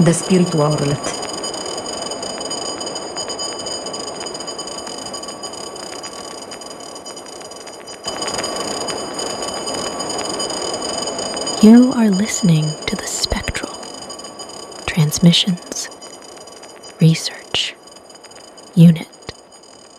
The Spirit World. You are listening to the Spectral Transmissions Research Unit.